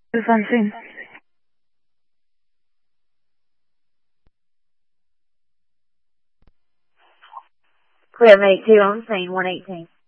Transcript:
This is Unseen. We have 82 on scene, 118.